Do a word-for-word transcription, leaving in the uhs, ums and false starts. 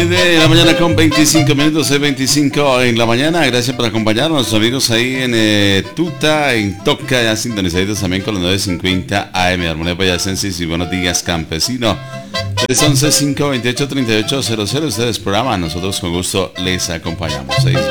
nueve de la mañana con veinticinco minutos, seis veinticinco en la mañana. Gracias por acompañarnos, amigos, ahí en eh, Tuta, en Toca, ya sintonizados también con los nueve cincuenta A M, Armonía Boyacensis y Buenos Días Campesino. tres once, cinco veintiocho, treinta y ocho cero cero, ustedes programa, nosotros con gusto les acompañamos.